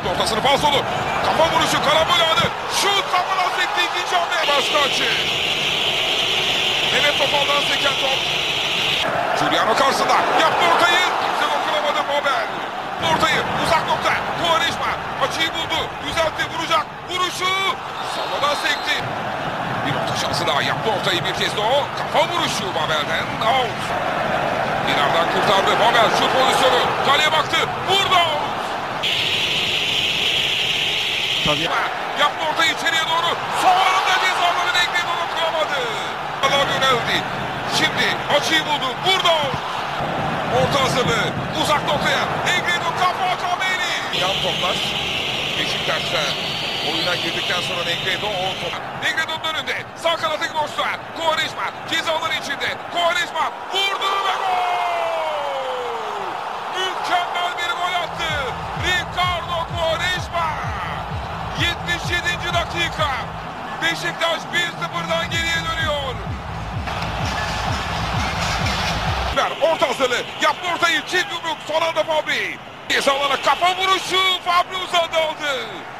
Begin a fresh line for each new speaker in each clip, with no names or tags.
ortasını pas solu. Kafa vuruşu, karambol anı. Şut, kafadan sekti, ikinci hamle. Başka açı. Mehmet Topal'dan seken top. Giuliano karşısında. Yaptı ortayı. Kimse dokunamadı Babel. Ortayı uzak nokta. Quaresma açıyı buldu. Düzeltti, vuracak. Vuruşu. Salla'dan sekti. Bir orta şansı daha. Yaptı ortayı bir kez de o. Kafa vuruşu Babel'den. Out. Dinar'dan kurtardı. Babel şut pozisyonu. Kaleye baktı. Vurdu.
Tabii.
Yaptı ortayı içeriye doğru. Son anda cezaları denkledi, dokunamadı. Yöneldi. Şimdi açıyı buldu. Vurdu. Orta hazırlığı. Uzak noktaya. Negredo kafa Kameri. Yan toplar. Beşiktaş'ta oyuna girdikten sonra Negredo o top. Negredo'nun önünde. Sağ kanatı boşta. Quaresma cezaların içinde. Quaresma vurdu ve gol. Mükemmel bir gol attı. Ricardo Quaresma. 77. dakika. Beşiktaş 1-0'dan geriye dönüyor. Orta hazırlığı. Yaptı ortayı. Çift yumruk. Son anda Fabri. Cezalarına kafa vuruşu. Fabri uzadı aldı.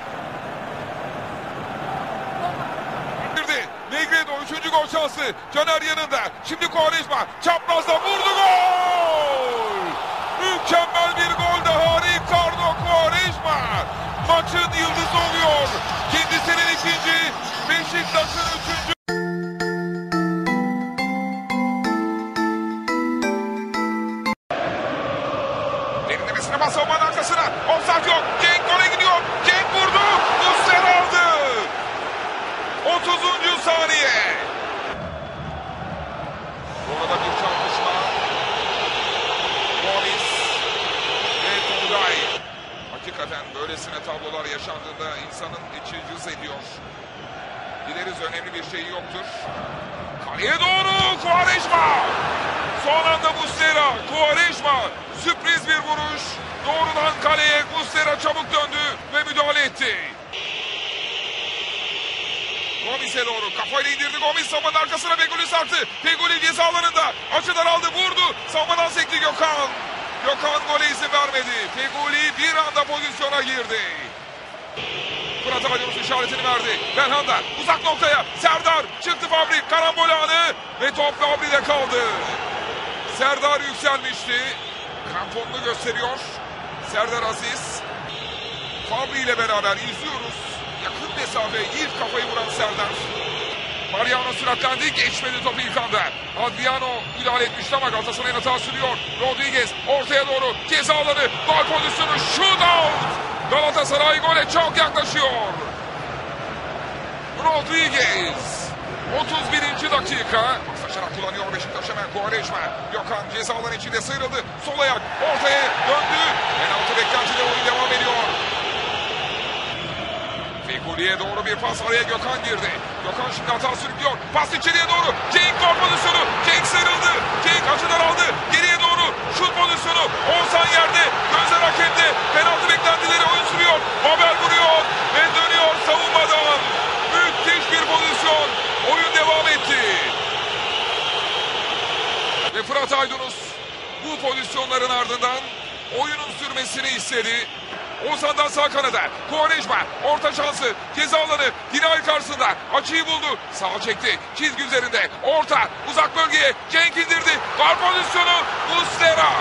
Negredo 3. gol şansı. Caner yanında. Şimdi Quaresma. Çaprazda vurdu, gol. Mükemmel bir gol daha. Ricardo Quaresma. Maçın yıldızı oluyor. Kendisinin ikinci. Beşiktaş'ın 3. Derinlemesine bas savunmanın arkasına. Offside yok. Cenk gole gidiyor. Cenk vurdu. Muslera aldı. 30. saniye. Orada bir çarpışma. Gomis ve Turgay. Hakikaten böylesine tablolar yaşandığında insanın içi cız ediyor. Dileriz önemli bir şey yoktur. Kaleye doğru Quaresma. Son anda Muslera. Quaresma. Sürpriz bir vuruş. Doğrudan kaleye. Muslera çabuk döndü ve müdahale etti. Gomis'e doğru. Kafayla indirdi Gomis. Savunmanın arkasına Feguli sarktı. Feguli ceza alanında. Açıdan aldı. Vurdu. Savunmadan sekti Gökhan. Gökhan gole izin vermedi. Feguli bir anda pozisyona girdi. Fırat Aydınus işaretini verdi. Belhanda uzak noktaya. Serdar çıktı Fabri. Karambol anı ve top Fabri'de kaldı. Serdar yükselmişti. Kramponunu gösteriyor. Serdar Aziz. Fabri ile beraber izliyoruz. Yakın mesafe ilk kafayı vuran Serdar. Mariano süratlendi. Geçmedi topu ilk anda. Adriano müdahale etmişti ama Galatasaray'ın hata sürüyor. Rodriguez ortaya doğru. Ceza alanı. Gol pozisyonu. Shootout. Galatasaray gole çok yaklaşıyor. Rodriguez. 31. dakika. Paslaşarak kullanıyor Beşiktaş hemen. Quaresma. Gökhan ceza alanı içinde sıyrıldı. Sol ayak ortaya döndü. Penaltı beklentide oyun devam ediyor. Feguli'ye doğru bir pas, araya Gökhan girdi. Gökhan şimdi hata sürüklüyor. Pas içeriye doğru. Cenk gol pozisyonu. Cenk sıyrıldı. Cenk açıdan aldı. Geriye doğru. Şut pozisyonu. Oğuzhan yerde. Gözler hakemde. Penaltı beklentileri oyun sürüyor. Babel vuruyor ve dönüyor savunmadan. Müthiş bir pozisyon. Oyun devam etti. Ve Fırat Aydınus bu pozisyonların ardından oyunun sürmesini istedi. Oğuzhan'dan sağ kanada. Quaresma orta şansı. Ceza alanı. Dinay karşısında. Açıyı buldu. Sağ çekti. Çizgi üzerinde. Orta. Uzak bölgeye. Cenk indirdi. Gol pozisyonu. Muslera.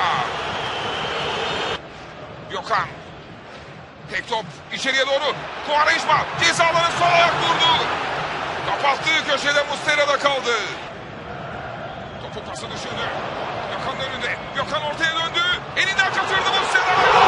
Gökhan. Tek top. İçeriye doğru. Quaresma. Ceza alanı sol ayak vurdu. Kapattığı köşede Muslera'da kaldı. Topu pası düşürdü. Gökhan'ın önünde. Gökhan ortaya döndü. Elinden kaçırdı Muslera.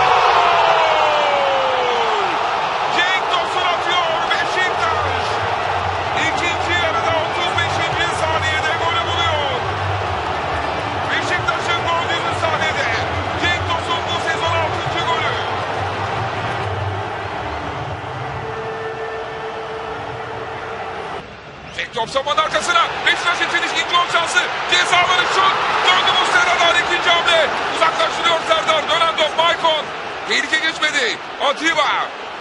Top savunmanın arkasına. Beşiktaş için ikinci gol şansı. Cezaları şut. Döndü Muslera'dan ikinci hamle. Uzaklaştırıyor Serdar. Dönen top Maicon. Tehlike geçmedi. Atiba.